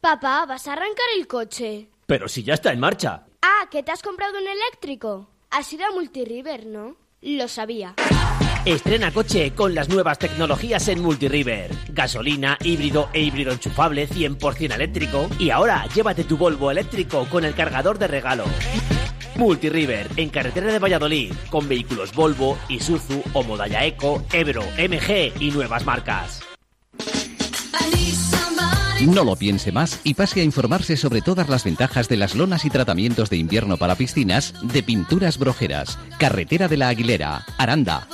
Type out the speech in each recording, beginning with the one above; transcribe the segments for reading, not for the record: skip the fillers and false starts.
Papá, ¿vas a arrancar el coche? Pero si ya está en marcha. Ah, ¿que te has comprado un eléctrico? Has ido a Multiriver, ¿no? Lo sabía. Estrena coche con las nuevas tecnologías en Multiriver. Gasolina, híbrido e híbrido enchufable 100% eléctrico. Y ahora llévate tu Volvo eléctrico con el cargador de regalo. Multiriver, en carretera de Valladolid, con vehículos Volvo, Isuzu, Homodaya Eco, Ebro, MG y nuevas marcas. No lo piense más y pase a informarse sobre todas las ventajas de las lonas y tratamientos de invierno para piscinas de Pinturas Brojeras. Carretera de la Aguilera, Aranda.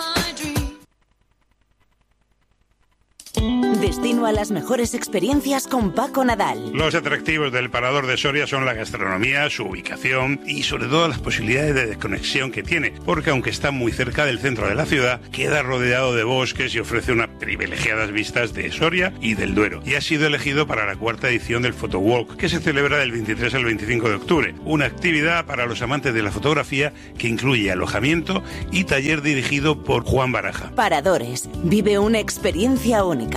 Destino a las mejores experiencias con Paco Nadal. Los atractivos del Parador de Soria son la gastronomía, su ubicación y sobre todo las posibilidades de desconexión que tiene, porque aunque está muy cerca del centro de la ciudad, queda rodeado de bosques y ofrece unas privilegiadas vistas de Soria y del Duero. Y ha sido elegido para la 4ª edición del Photowalk, que se celebra del 23 al 25 de octubre, una actividad para los amantes de la fotografía que incluye alojamiento y taller dirigido por Juan Baraja. Paradores, vive una experiencia única.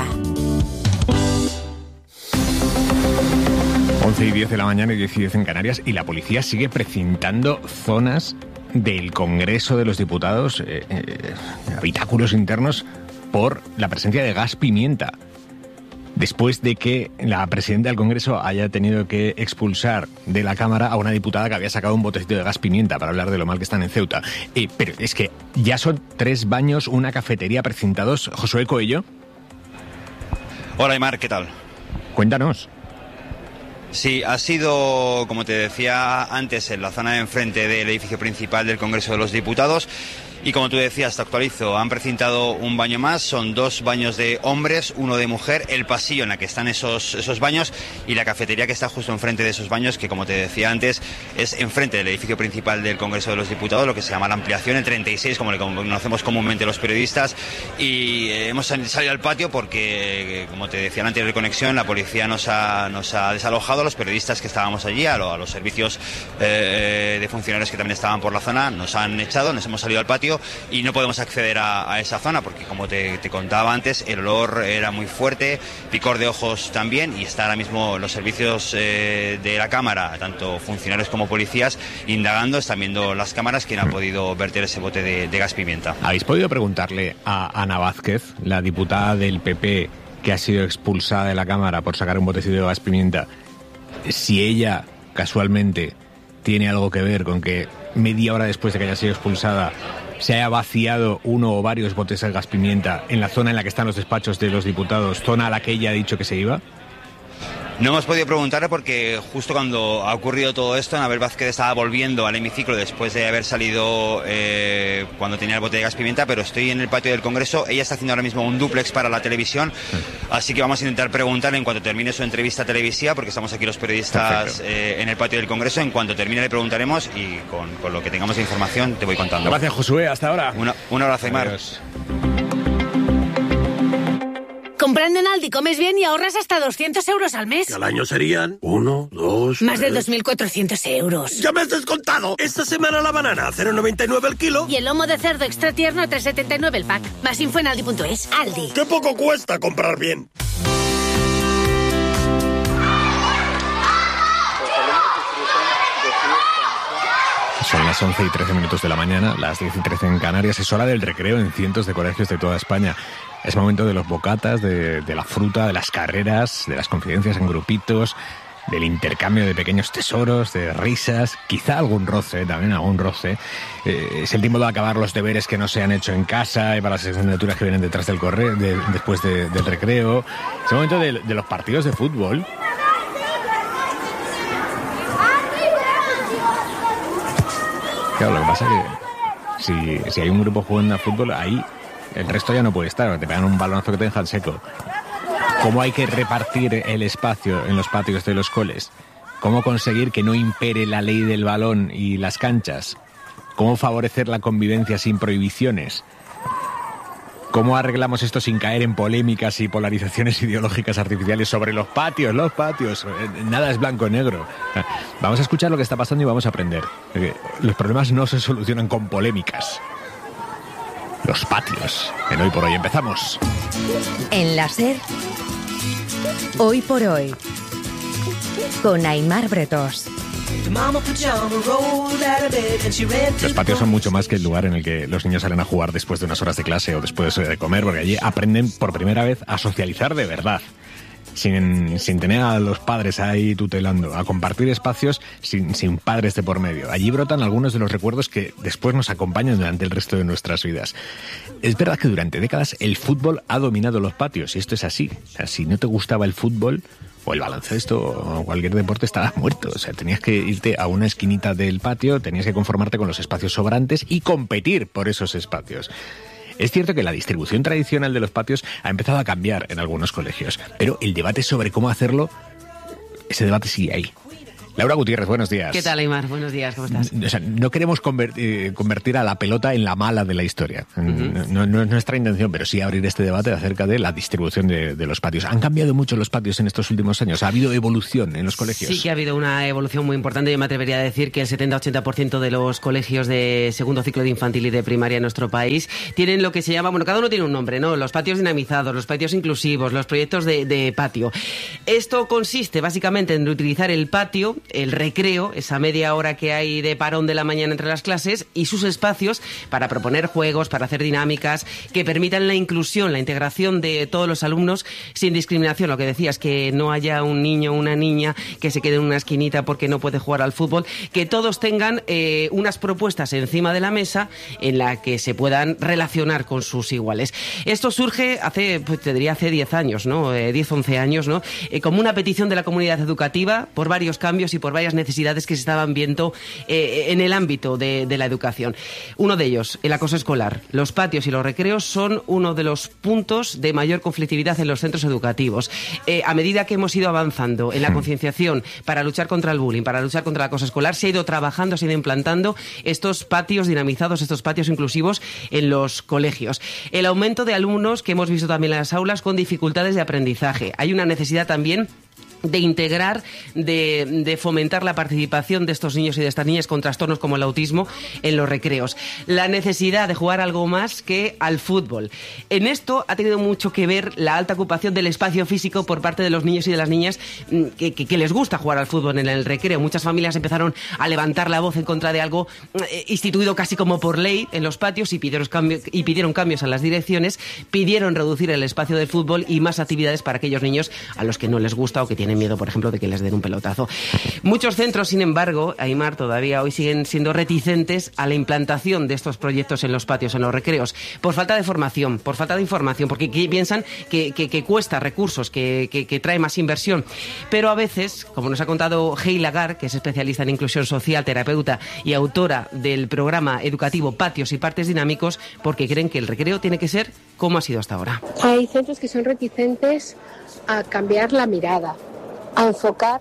11:10 de la mañana y 10:10 en Canarias, y la policía sigue precintando zonas del Congreso de los Diputados, habitáculos internos, por la presencia de gas pimienta. Después de que la presidenta del Congreso haya tenido que expulsar de la Cámara a una diputada que había sacado un botecito de gas pimienta para hablar de lo mal que están en Ceuta. Pero es que ya son 3 baños, una cafetería precintados. Josué Coello. Hola, Aymar, ¿qué tal? Cuéntanos. Sí, ha sido, como te decía antes, en la zona de enfrente del edificio principal del Congreso de los Diputados. Y como tú decías, te actualizo, han precintado un baño más, son 2 baños de hombres, 1 de mujer, el pasillo en el que están esos baños y la cafetería que está justo enfrente de esos baños, que como te decía antes, es enfrente del edificio principal del Congreso de los Diputados, lo que se llama la ampliación, el 36, como le conocemos comúnmente los periodistas. Y hemos salido al patio porque, como te decía en la anterior conexión, la policía nos ha desalojado a los periodistas que estábamos allí, a los servicios de funcionarios que también estaban por la zona, nos han echado, nos hemos salido al patio y no podemos acceder a esa zona porque, como te contaba antes, el olor era muy fuerte, picor de ojos también, y está ahora mismo los servicios de la Cámara, tanto funcionarios como policías, indagando, están viendo las cámaras quién ha podido verter ese bote de gas pimienta. ¿Habéis podido preguntarle a Ana Vázquez, la diputada del PP que ha sido expulsada de la Cámara por sacar un botecito de gas pimienta, si ella casualmente tiene algo que ver con que media hora después de que haya sido expulsada se haya vaciado uno o varios botes de gas pimienta en la zona en la que están los despachos de los diputados, zona a la que ella ha dicho que se iba? No hemos podido preguntarle porque justo cuando ha ocurrido todo esto, Anabel Vázquez estaba volviendo al hemiciclo después de haber salido cuando tenía el bote de gas pimienta, pero estoy en el patio del Congreso. Ella está haciendo ahora mismo un dúplex para la televisión, así que vamos a intentar preguntarle en cuanto termine su entrevista televisiva, porque estamos aquí los periodistas en el patio del Congreso. En cuanto termine le preguntaremos y con lo que tengamos de información te voy contando. Gracias, Josué, hasta ahora. Un abrazo, Aymar. Adiós. Comprando en Aldi comes bien y ahorras hasta 200 euros al mes. ¿Y al año serían? 1, 2... Más de 2.400 euros. ¡Ya me has descontado! Esta semana la banana a 0,99 el kilo. Y el lomo de cerdo extra tierno a 3,79 el pack. Más info en Aldi.es. Aldi. ¡Qué poco cuesta comprar bien! Son las 11:13 de la mañana, las 10:13 en Canarias. Es hora del recreo en cientos de colegios de toda España. Es momento de los bocatas, de la fruta, de las carreras, de las confidencias en grupitos, del intercambio de pequeños tesoros, de risas, quizá algún roce, también algún roce. Es el tiempo de acabar los deberes que no se han hecho en casa y para las asignaturas que vienen detrás del después del recreo. Es el momento de los partidos de fútbol. Claro, lo que pasa es que si hay un grupo jugando a fútbol, ahí el resto ya no puede estar, te pegan un balonazo que te dejan seco. ¿Cómo hay que repartir el espacio en los patios de los coles? ¿Cómo conseguir que no impere la ley del balón y las canchas? ¿Cómo favorecer la convivencia sin prohibiciones? ¿Cómo arreglamos esto sin caer en polémicas y polarizaciones ideológicas artificiales sobre los patios? Los patios, nada es blanco o negro. Vamos a escuchar lo que está pasando y vamos a aprender. Los problemas no se solucionan con polémicas. Los patios. En Hoy por Hoy empezamos. En la SER, Hoy por Hoy. con Aimar Bretós. Los patios son mucho más que el lugar en el que los niños salen a jugar después de unas horas de clase o después de comer, porque allí aprenden por primera vez a socializar de verdad. Sin tener a los padres ahí tutelando, a compartir espacios sin padres de por medio. Allí brotan algunos de los recuerdos que después nos acompañan durante el resto de nuestras vidas. Es verdad que durante décadas el fútbol ha dominado los patios, y esto es así. O sea, si no te gustaba el fútbol o el baloncesto o cualquier deporte, estabas muerto. O sea, tenías que irte a una esquinita del patio, tenías que conformarte con los espacios sobrantes y competir por esos espacios. Es cierto que la distribución tradicional de los patios ha empezado a cambiar en algunos colegios, pero el debate sobre cómo hacerlo, ese debate sigue ahí. Laura Gutiérrez, buenos días. ¿Qué tal, Aimar? Buenos días, ¿cómo estás? O sea, no queremos convertir a la pelota en la mala de la historia. No es nuestra intención, pero sí abrir este debate acerca de la distribución de los patios. ¿Han cambiado mucho los patios en estos últimos años? ¿Ha habido evolución en los colegios? Sí que ha habido una evolución muy importante. Yo me atrevería a decir que el 70-80% de los colegios de segundo ciclo de infantil y de primaria en nuestro país tienen lo que se llama, bueno, cada uno tiene un nombre, ¿no? Los patios dinamizados, los patios inclusivos, los proyectos de patio. Esto consiste básicamente en utilizar el patio, el recreo, esa media hora que hay de parón de la mañana entre las clases, y sus espacios para proponer juegos, para hacer dinámicas que permitan la inclusión, la integración de todos los alumnos sin discriminación. Lo que decías, que no haya un niño o una niña que se quede en una esquinita porque no puede jugar al fútbol, que todos tengan unas propuestas encima de la mesa en la que se puedan relacionar con sus iguales. Esto surge hace, pues te diría hace 10 años, ¿no? 10, 11 años, ¿no? Como una petición de la comunidad educativa por varios cambios y por varias necesidades que se estaban viendo en el ámbito de la educación. Uno de ellos, el acoso escolar. Los patios y los recreos son uno de los puntos de mayor conflictividad en los centros educativos. A medida que hemos ido avanzando en la concienciación para luchar contra el bullying, para luchar contra el acoso escolar, se ha ido trabajando, se ha ido implantando estos patios dinamizados, estos patios inclusivos en los colegios. El aumento de alumnos que hemos visto también en las aulas con dificultades de aprendizaje. Hay una necesidad también de integrar, de fomentar la participación de estos niños y de estas niñas con trastornos como el autismo en los recreos. La necesidad de jugar algo más que al fútbol. En esto ha tenido mucho que ver la alta ocupación del espacio físico por parte de los niños y de las niñas que les gusta jugar al fútbol en el recreo. Muchas familias empezaron a levantar la voz en contra de algo instituido casi como por ley en los patios y pidieron cambios a las direcciones, pidieron reducir el espacio del fútbol y más actividades para aquellos niños a los que no les gusta o que tienen miedo, por ejemplo, de que les den un pelotazo. Muchos centros, sin embargo, Aimar, todavía hoy siguen siendo reticentes a la implantación de estos proyectos en los patios, en los recreos, por falta de formación, por falta de información, porque piensan que cuesta recursos, que trae más inversión. Pero a veces, como nos ha contado Heila Gar, que es especialista en inclusión social, terapeuta y autora del programa educativo Patios y Parques Dinámicos, porque creen que el recreo tiene que ser como ha sido hasta ahora. Hay centros que son reticentes a cambiar la mirada, a enfocar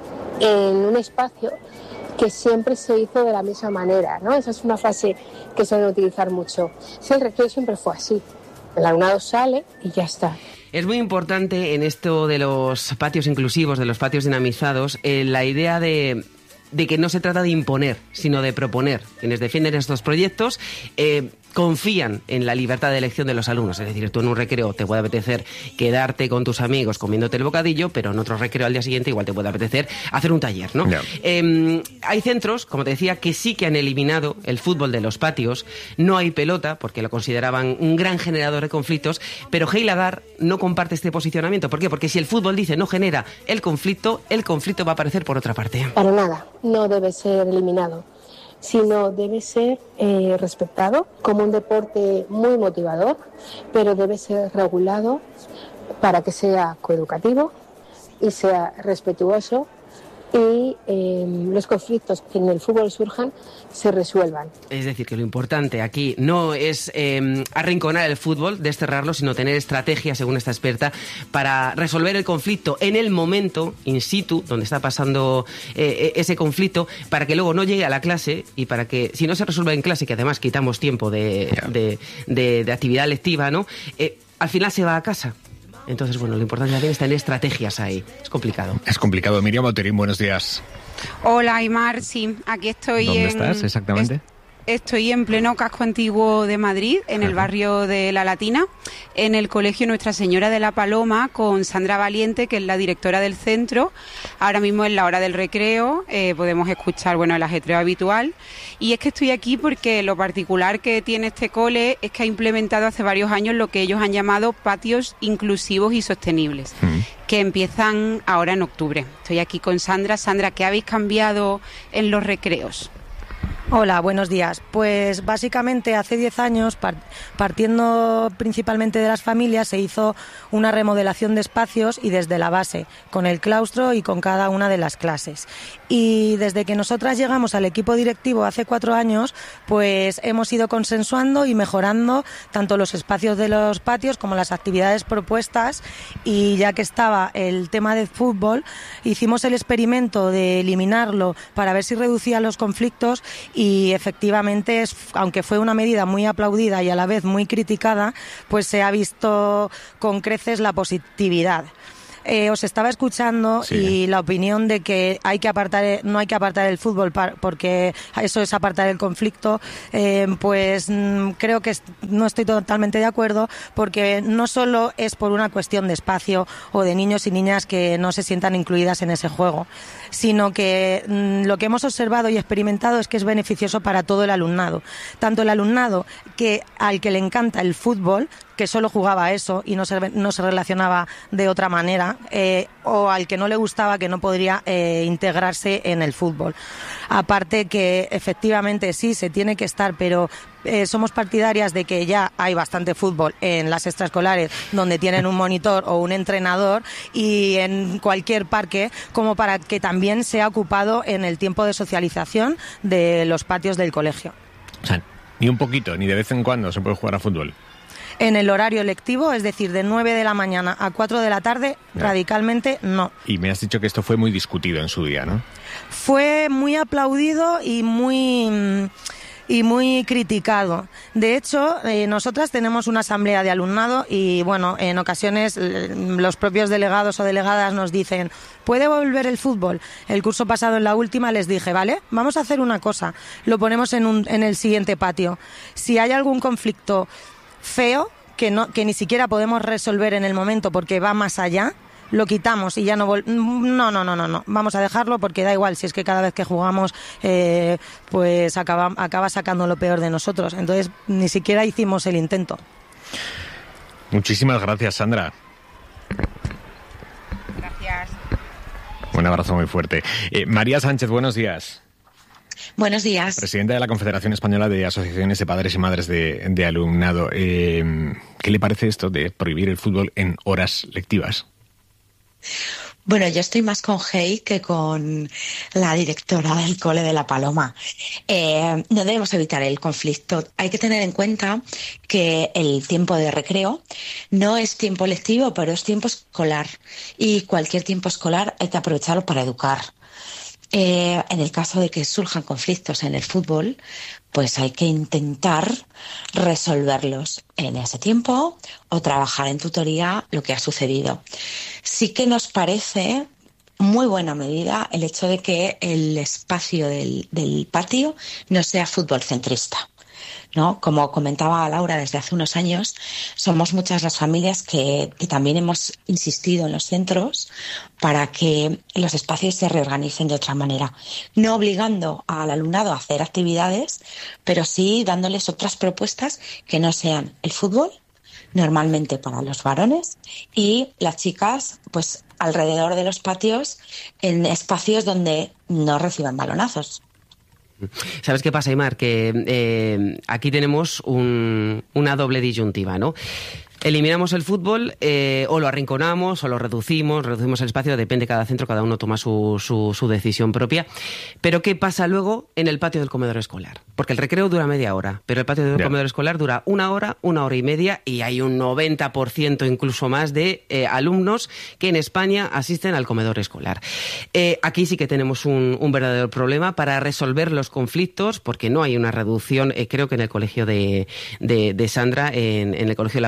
en un espacio que siempre se hizo de la misma manera, ¿no? Esa es una frase que suelen utilizar mucho. Si el recreo siempre fue así, el alumnado sale y ya está. Es muy importante en esto de los patios inclusivos, de los patios dinamizados, la idea de que no se trata de imponer, sino de proponer. Quienes defienden estos proyectos confían en la libertad de elección de los alumnos. Es decir, tú en un recreo te puede apetecer quedarte con tus amigos comiéndote el bocadillo, pero en otro recreo al día siguiente igual te puede apetecer hacer un taller, ¿no? Yeah. Hay centros, como te decía, que sí que han eliminado el fútbol de los patios. No hay pelota, porque lo consideraban un gran generador de conflictos, pero Heila Gar no comparte este posicionamiento. ¿Por qué? Porque si el fútbol dice no genera el conflicto va a aparecer por otra parte. Para nada, no debe ser eliminado, sino debe ser respetado como un deporte muy motivador, pero debe ser regulado para que sea coeducativo y sea respetuoso y los conflictos que en el fútbol surjan se resuelvan. Es decir, que lo importante aquí no es arrinconar el fútbol, desterrarlo, sino tener estrategias, según esta experta, para resolver el conflicto en el momento, in situ, donde está pasando ese conflicto, para que luego no llegue a la clase y para que, si no se resuelve en clase, que además quitamos tiempo de actividad lectiva, ¿no? Al final se va a casa. Entonces, bueno, lo importante también es tener estrategias ahí. Es complicado. Es complicado. Miriam Oterín, buenos días. Hola, Aimar. Sí, aquí estoy. ¿Dónde estás exactamente? estoy en pleno casco antiguo de Madrid, en el barrio de La Latina, en el colegio Nuestra Señora de la Paloma, con Sandra Valiente, que es la directora del centro. Ahora mismo es la hora del recreo, podemos escuchar el ajetreo habitual. Y es que estoy aquí porque lo particular que tiene este cole es que ha implementado hace varios años lo que ellos han llamado patios inclusivos y sostenibles, que empiezan ahora en octubre. Estoy aquí con Sandra. Sandra, ¿qué habéis cambiado en los recreos? Hola, buenos días. Pues básicamente hace 10 años, partiendo principalmente de las familias, se hizo una remodelación de espacios y desde la base, con el claustro y con cada una de las clases. Y desde que nosotras llegamos al equipo directivo hace 4 años, pues hemos ido consensuando y mejorando tanto los espacios de los patios como las actividades propuestas, y ya que estaba el tema de fútbol, hicimos el experimento de eliminarlo para ver si reducía los conflictos. Y efectivamente, aunque fue una medida muy aplaudida y a la vez muy criticada, pues se ha visto con creces la positividad. Os estaba escuchando y la opinión de que no hay que apartar el fútbol porque eso es apartar el conflicto, pues creo que no estoy totalmente de acuerdo, porque no solo es por una cuestión de espacio o de niños y niñas que no se sientan incluidas en ese juego, sino que lo que hemos observado y experimentado es que es beneficioso para todo el alumnado, tanto el alumnado al que le encanta el fútbol, que solo jugaba a eso y no se relacionaba de otra manera, o al que no le gustaba, que no podría integrarse en el fútbol. Aparte que efectivamente sí, se tiene que estar, pero somos partidarias de que ya hay bastante fútbol en las extraescolares, donde tienen un monitor o un entrenador, y en cualquier parque, como para que también sea ocupado en el tiempo de socialización de los patios del colegio. O sea, ni un poquito, ni de vez en cuando se puede jugar a fútbol. En el horario lectivo, es decir, de 9 de la mañana a 4 de la tarde, radicalmente no. Y me has dicho que esto fue muy discutido en su día, ¿no? Fue muy aplaudido y muy criticado. De hecho, nosotras tenemos una asamblea de alumnado y, en ocasiones los propios delegados o delegadas nos dicen: ¿puede volver el fútbol? El curso pasado, en la última, les dije: vale, vamos a hacer una cosa, lo ponemos en el siguiente patio. Si hay algún conflicto feo que ni siquiera podemos resolver en el momento porque va más allá, lo quitamos y ya no vamos a dejarlo, porque da igual si es que cada vez que jugamos pues acaba sacando lo peor de nosotros. Entonces ni siquiera hicimos el intento. Muchísimas gracias, Sandra. Gracias. Un abrazo muy fuerte. María Sánchez, buenos días. Buenos días. Presidenta de la Confederación Española de Asociaciones de Padres y Madres de Alumnado. ¿Qué le parece esto de prohibir el fútbol en horas lectivas? Bueno, yo estoy más con Hey que con la directora del cole de La Paloma. No debemos evitar el conflicto. Hay que tener en cuenta que el tiempo de recreo no es tiempo lectivo, pero es tiempo escolar. Y cualquier tiempo escolar hay que aprovecharlo para educar. En el caso de que surjan conflictos en el fútbol, pues hay que intentar resolverlos en ese tiempo o trabajar en tutoría lo que ha sucedido. Sí que nos parece muy buena medida el hecho de que el espacio del patio no sea fútbol centrista, ¿no? Como comentaba Laura, desde hace unos años somos muchas las familias que también hemos insistido en los centros para que los espacios se reorganicen de otra manera, no obligando al alumnado a hacer actividades, pero sí dándoles otras propuestas que no sean el fútbol, normalmente para los varones, y las chicas pues alrededor de los patios en espacios donde no reciban balonazos. ¿Sabes qué pasa, Aimar? Que aquí tenemos una doble disyuntiva, ¿no? Eliminamos el fútbol, o lo arrinconamos, o lo reducimos el espacio, depende de cada centro, cada uno toma su decisión propia. Pero ¿qué pasa luego en el patio del comedor escolar? Porque el recreo dura media hora, pero el patio del comedor escolar dura una hora y media, y hay un 90% incluso más de alumnos que en España asisten al comedor escolar. Aquí sí que tenemos un verdadero problema para resolver los conflictos, porque no hay una reducción, creo que en el colegio de Sandra, en el colegio de La Paloma,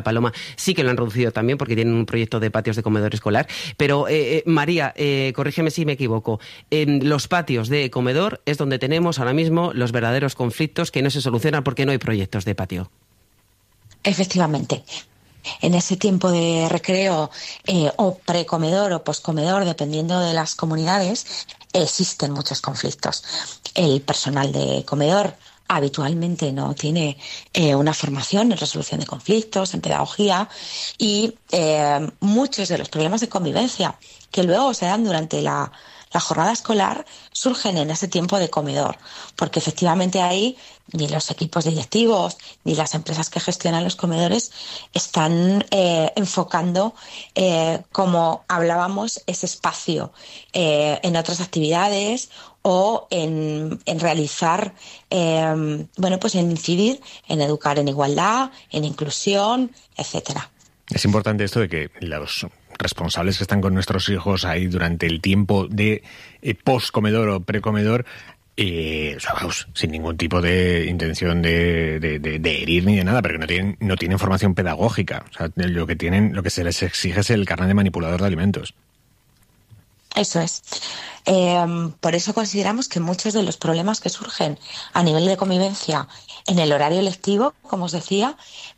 sí que lo han reducido también porque tienen un proyecto de patios de comedor escolar. Pero, María, corrígeme si me equivoco, en los patios de comedor es donde tenemos ahora mismo los verdaderos conflictos que no se solucionan porque no hay proyectos de patio. Efectivamente. En ese tiempo de recreo o precomedor o poscomedor, dependiendo de las comunidades, existen muchos conflictos. El personal de comedor habitualmente no tiene una formación en resolución de conflictos, en pedagogía, y muchos de los problemas de convivencia que luego se dan durante la jornada escolar surgen en ese tiempo de comedor, porque efectivamente ahí ni los equipos directivos ni las empresas que gestionan los comedores están enfocando, como hablábamos, ese espacio en otras actividades o en realizar, pues en incidir en educar en igualdad, en inclusión, etcétera. Es importante esto de que los responsables que están con nuestros hijos ahí durante el tiempo de post-comedor o pre-comedor, sin ningún tipo de intención de herir ni de nada, pero que no tienen formación pedagógica. O sea, lo que se les exige es el carnet de manipulador de alimentos. Eso es. Por eso consideramos que muchos de los problemas que surgen a nivel de convivencia en el horario lectivo, como os decía,